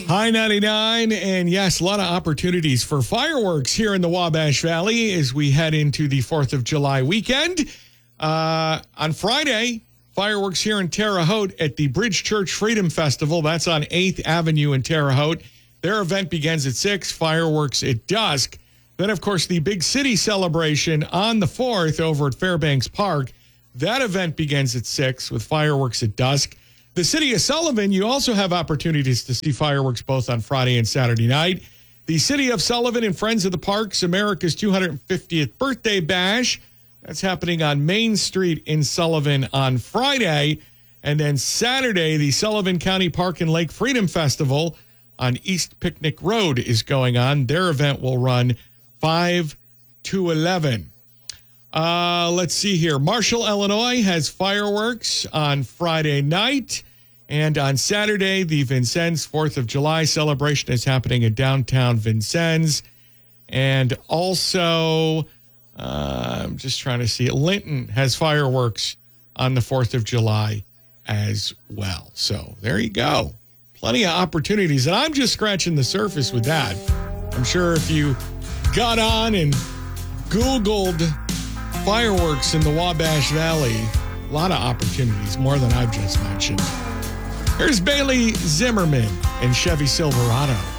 High 99, and yes, a lot of opportunities for fireworks here in the Wabash Valley as we head into the 4th of July weekend. On Friday, fireworks here in Terre Haute at the Bridge Church Freedom Festival. That's on 8th Avenue in Terre Haute. Their event begins at 6, fireworks at dusk. Then, of course, the Big City celebration on the 4th over at Fairbanks Park. That event begins at 6 with fireworks at dusk. The city of Sullivan, you also have opportunities to see fireworks both on Friday and Saturday night. The city of Sullivan and Friends of the Parks, America's 250th birthday bash. That's happening on Main Street in Sullivan on Friday. And then Saturday, the Sullivan County Park and Lake Freedom Festival on East Picnic Road is going on. Their event will run 5 to 11. Let's see here. Marshall, Illinois has fireworks on Friday night. And on Saturday, the Vincennes 4th of July celebration is happening at downtown Vincennes. And also, I'm just trying to see it. Linton has fireworks on the 4th of July as well. So there you go. Plenty of opportunities. And I'm just scratching the surface with that. I'm sure if you got on and Googled fireworks in the Wabash Valley, a lot of opportunities, more than I've just mentioned. Here's Bailey Zimmerman and Chevy Silverado.